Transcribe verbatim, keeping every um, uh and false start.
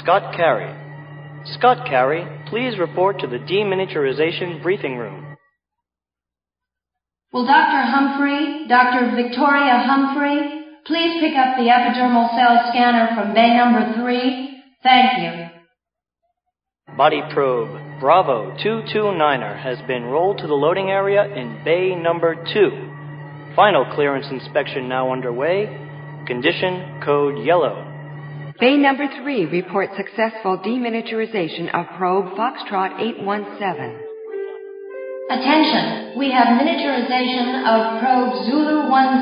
Scott Carey. Scott Carey, please report to the deminiaturization briefing room. Will Doctor Humphrey, Doctor Victoria Humphrey, please pick up the epidermal cell scanner from bay number three? Thank you. Body probe Bravo two two niner has been rolled to the loading area in bay number two. Final clearance inspection now underway. Condition code yellow. Bay number three reports successful deminiaturization of probe Foxtrot eight one seven. Attention, we have miniaturization of probe Zulu one